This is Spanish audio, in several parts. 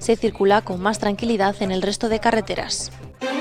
se circula con más tranquilidad en el resto de carreteras.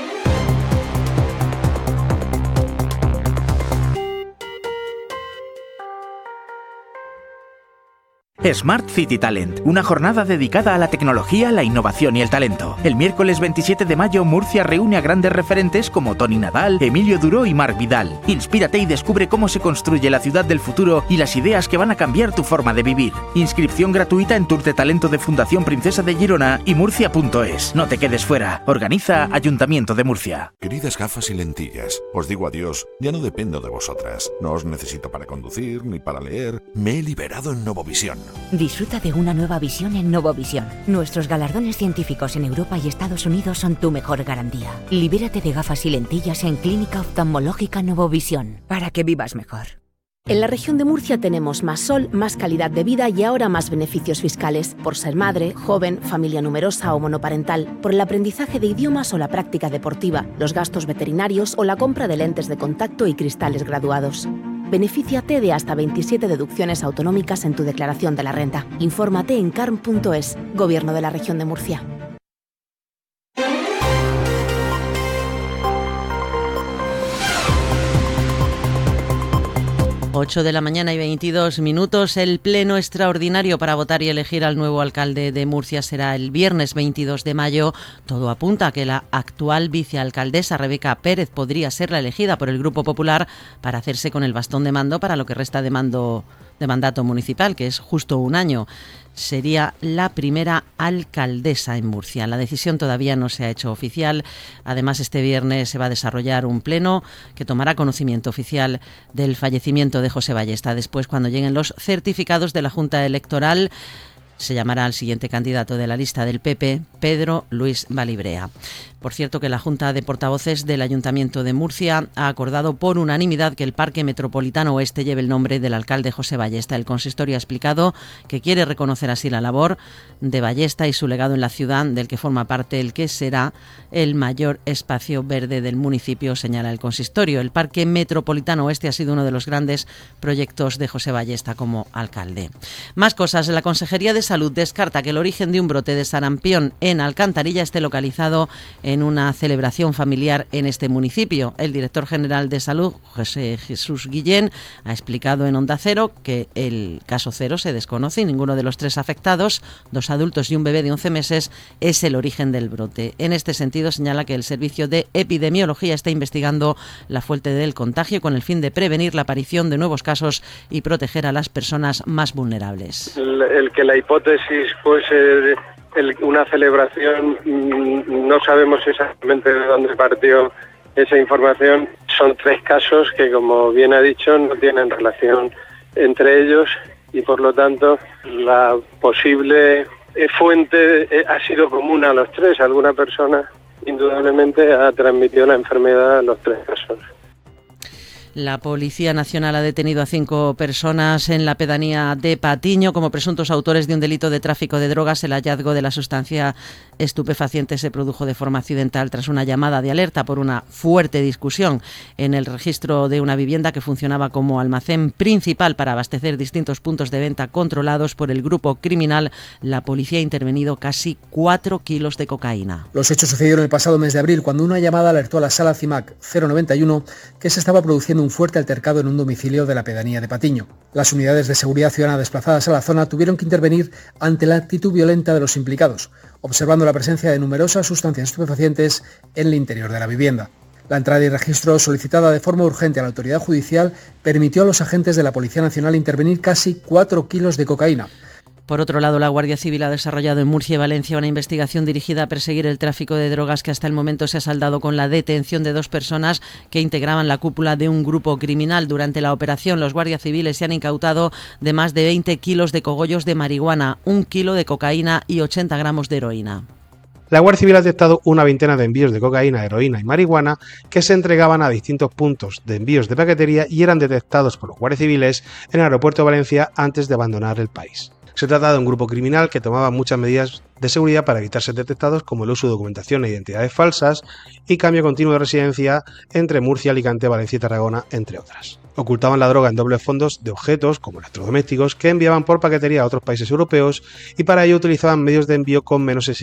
Smart City Talent, una jornada dedicada a la tecnología, la innovación y el talento. El miércoles 27 de mayo, Murcia reúne a grandes referentes como Toni Nadal, Emilio Duró y Marc Vidal. Inspírate y descubre cómo se construye la ciudad del futuro y las ideas que van a cambiar tu forma de vivir. Inscripción gratuita en Tour de Talento de Fundación Princesa de Girona y murcia.es. No te quedes fuera. Organiza Ayuntamiento de Murcia. Queridas gafas y lentillas, os digo adiós, ya no dependo de vosotras. No os necesito para conducir ni para leer. Me he liberado en Novovisión. Disfruta de una nueva visión en Novovisión. Nuestros galardones científicos en Europa y Estados Unidos son tu mejor garantía. Libérate de gafas y lentillas en Clínica Oftalmológica Novovisión, para que vivas mejor. En la región de Murcia tenemos más sol, más calidad de vida y ahora más beneficios fiscales por ser madre, joven, familia numerosa o monoparental, por el aprendizaje de idiomas o la práctica deportiva, los gastos veterinarios o la compra de lentes de contacto y cristales graduados. Benefíciate de hasta 27 deducciones autonómicas en tu declaración de la renta. Infórmate en carm.es, Gobierno de la Región de Murcia. 8 de la mañana y 22 minutos. El pleno extraordinario para votar y elegir al nuevo alcalde de Murcia será el viernes 22 de mayo. Todo apunta a que la actual vicealcaldesa Rebeca Pérez podría ser la elegida por el Grupo Popular para hacerse con el bastón de mando para lo que resta de mandato municipal, que es justo un año. Sería la primera alcaldesa en Murcia. La decisión todavía no se ha hecho oficial. Además, este viernes se va a desarrollar un pleno que tomará conocimiento oficial del fallecimiento de José Ballesta. Después, cuando lleguen los certificados de la Junta Electoral, se llamará al siguiente candidato de la lista del PP, Pedro Luis Balibrea. Por cierto, que la Junta de Portavoces del Ayuntamiento de Murcia ha acordado por unanimidad que el Parque Metropolitano Oeste lleve el nombre del alcalde José Ballesta. El consistorio ha explicado que quiere reconocer así la labor de Ballesta y su legado en la ciudad, del que forma parte el que será el mayor espacio verde del municipio, señala el consistorio. El Parque Metropolitano Oeste ha sido uno de los grandes proyectos de José Ballesta como alcalde. Más cosas. La Consejería de Salud descarta que el origen de un brote de sarampión en Alcantarilla esté localizado en una celebración familiar en este municipio. El director general de Salud, José Jesús Guillén, ha explicado en Onda Cero que el caso cero se desconoce y ninguno de los 3 afectados, 2 adultos y un bebé de 11 meses, es el origen del brote. En este sentido, señala que el Servicio de Epidemiología está investigando la fuente del contagio con el fin de prevenir la aparición de nuevos casos y proteger a las personas más vulnerables. El que la hipótesis fuese una celebración, no sabemos exactamente de dónde partió esa información. Son 3 casos que, como bien ha dicho, no tienen relación entre ellos y, por lo tanto, la posible fuente ha sido común a los 3. Alguna persona, indudablemente, ha transmitido la enfermedad a los 3 casos. La Policía Nacional ha detenido a 5 personas en la pedanía de Patiño como presuntos autores de un delito de tráfico de drogas. El hallazgo de la sustancia estupefaciente se produjo de forma accidental tras una llamada de alerta por una fuerte discusión en el registro de una vivienda que funcionaba como almacén principal para abastecer distintos puntos de venta controlados por el grupo criminal. La policía ha intervenido casi 4 kilos de cocaína. Los hechos sucedieron el pasado mes de abril, cuando una llamada alertó a la sala CIMAC 091 que se estaba produciendo un fuerte altercado en un domicilio de la pedanía de Patiño. Las unidades de seguridad ciudadana desplazadas a la zona tuvieron que intervenir ante la actitud violenta de los implicados, observando la presencia de numerosas sustancias estupefacientes en el interior de la vivienda. La entrada y registro, solicitada de forma urgente a la autoridad judicial, permitió a los agentes de la Policía Nacional intervenir casi 4 kilos de cocaína. Por otro lado, la Guardia Civil ha desarrollado en Murcia y Valencia una investigación dirigida a perseguir el tráfico de drogas que hasta el momento se ha saldado con la detención de 2 personas que integraban la cúpula de un grupo criminal. Durante la operación, los guardias civiles se han incautado de más de 20 kilos de cogollos de marihuana, 1 kilo de cocaína y 80 gramos de heroína. La Guardia Civil ha detectado una veintena de envíos de cocaína, heroína y marihuana que se entregaban a distintos puntos de envíos de paquetería y eran detectados por los guardias civiles en el aeropuerto de Valencia antes de abandonar el país. Se trata de un grupo criminal que tomaba muchas medidas de seguridad para evitar ser detectados, como el uso de documentación e identidades falsas y cambio continuo de residencia entre Murcia, Alicante, Valencia y Tarragona, entre otras. Ocultaban la droga en dobles fondos de objetos, como electrodomésticos, que enviaban por paquetería a otros países europeos y para ello utilizaban medios de envío con menos